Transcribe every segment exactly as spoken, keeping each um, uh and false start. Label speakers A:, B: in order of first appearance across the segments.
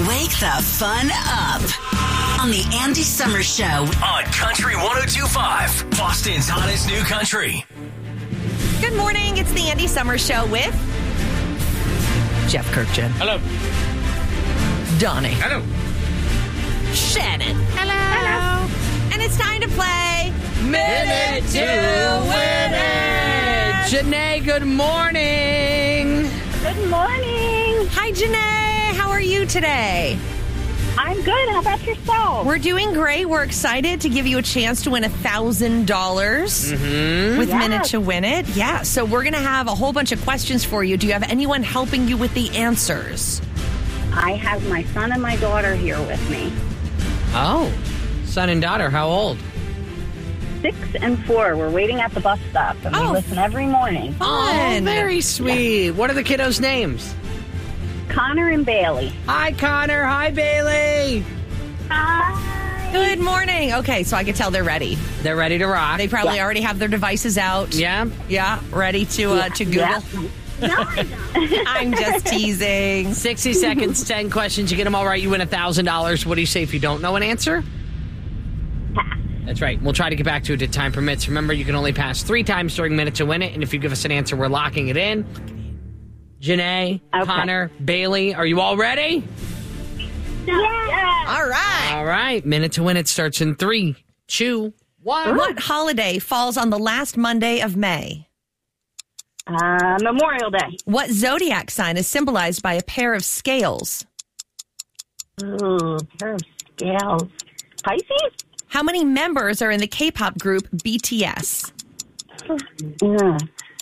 A: Wake the fun up on the Andy Summers Show
B: on Country one oh two point five, Boston's hottest new country.
C: Good morning. It's the Andy Summers Show with Jeff Kirkchen.
D: Hello.
C: Donnie.
D: Hello.
C: Shannon. Hello. Hello. And it's time to play
D: Minute to Win It. Janae, good morning.
E: Good morning.
C: Hi, Janae. How are you today?
E: I'm good. How about yourself?
C: We're doing great. We're excited to give you a chance to win one thousand dollars
D: Mm-hmm.
C: with
E: Yes.
C: Minute to Win It. Yeah, so we're going to have a whole bunch of questions for you. Do you have anyone helping you with the answers?
E: I have my son and my daughter here with me.
D: Oh, son and daughter, how old?
E: Six and four. We're waiting at the bus stop, and
C: Oh.
E: we listen every morning.
D: Oh, very sweet. What are the kiddos' names?
E: Connor and Bailey.
D: Hi, Connor. Hi, Bailey.
E: Hi.
C: Good morning. Okay, so I can tell they're ready.
D: They're ready to rock.
C: They probably
E: Yeah.
C: already have their devices out.
D: Yeah?
C: Yeah, ready to uh, to Google.
E: Yeah. No, I don't.
C: I'm just teasing.
D: sixty seconds, ten questions. You get them all right, you win one thousand dollars. What do you say if you don't know an answer?
E: Pass.
D: That's right. We'll try to get back to it if time permits. Remember, you can only pass three times during Minute to Win It, and if you give us an answer, we're locking it in. Janae,
E: Okay.
D: Connor, Bailey, are you all ready?
E: Yeah.
C: All right.
D: All right. Minute to Win It starts in three, two, one.
C: What holiday falls on the last Monday of May?
E: Uh, Memorial Day.
C: What zodiac sign is symbolized by a pair of scales?
E: Ooh, pair of scales. Pisces?
C: How many members are in the K-pop group B T S?
E: Yeah.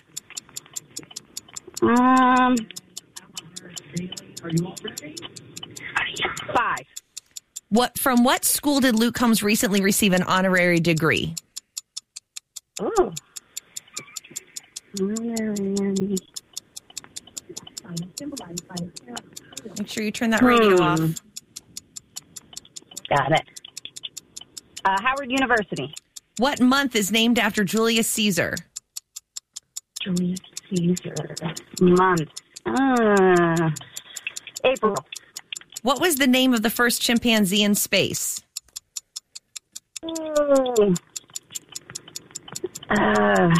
E: Um. Five.
C: What from what school did Luke Combs recently receive an honorary degree?
E: Ooh.
C: Make sure you turn that radio
E: Hmm.
C: off.
E: Got it. Uh, Howard University.
C: What month is named after Julius Caesar?
E: Julius Caesar. Month. Uh, April.
C: What was the name of the first chimpanzee in space?
E: Ooh. Uh,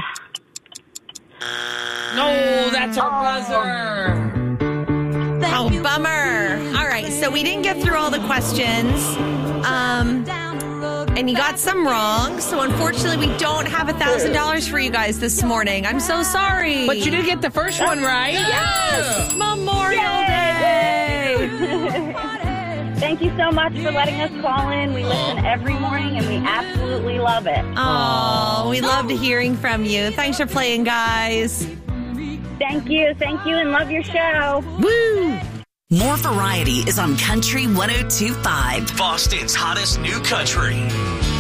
D: No, that's our buzzer.
C: Oh, bummer. All right, so we didn't get through all the questions. Um, and you got some wrong. So unfortunately, we don't have one thousand dollars for you guys this morning. I'm so sorry.
D: But you did get the first one right.
C: Yes! Memorial Day!
E: thank you so much for letting us call in. We listen every morning, and we absolutely love it.
C: Oh, we loved hearing from you. Thanks for playing, guys.
E: Thank you. Thank you, and love your show.
C: Woo!
A: More variety is on Country one oh two point five.
B: Boston's hottest new country.